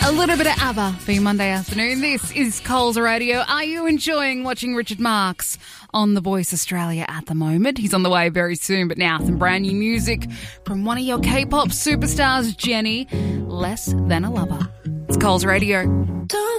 A little bit of ABBA for your Monday afternoon. This is Coles Radio. Are you enjoying watching Richard Marx on The Voice Australia at the moment? He's on the way very soon, but now some brand new music from one of your K-pop superstars, Jenny, Less Than a Lover. It's Coles Radio. Don't